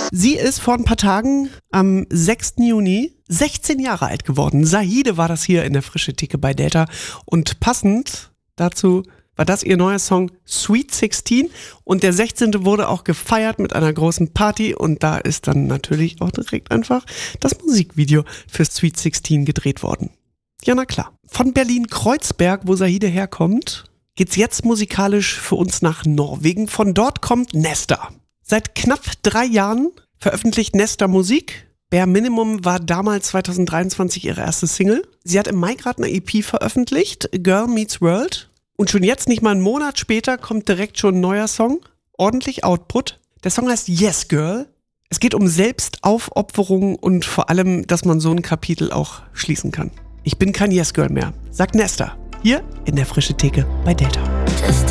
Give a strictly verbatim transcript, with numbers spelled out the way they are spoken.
Sie ist vor ein paar Tagen am sechsten Juni sechzehn Jahre alt geworden. Zahide war das hier in der Frische Theke bei Delta. Und passend dazu war das ihr neuer Song Sweet sechzehn. Und der sechzehnte wurde auch gefeiert mit einer großen Party. Und da ist dann natürlich auch direkt einfach das Musikvideo für Sweet sechzehn gedreht worden. Ja, na klar. Von Berlin-Kreuzberg, wo Zahide herkommt, geht's jetzt musikalisch für uns nach Norwegen. Von dort kommt Nesta. Seit knapp drei Jahren veröffentlicht Nesta Musik. Bare Minimum war damals zwanzig dreiundzwanzig ihre erste Single. Sie hat im Mai gerade eine E P veröffentlicht, Girl Meets World. Und schon jetzt, nicht mal einen Monat später, kommt direkt schon ein neuer Song. Ordentlich Output. Der Song heißt Yes Girl. Es geht um Selbstaufopferung und vor allem, dass man so ein Kapitel auch schließen kann. Ich bin kein Yes Girl mehr, sagt Nesta. Hier in der Frische Theke bei Delta.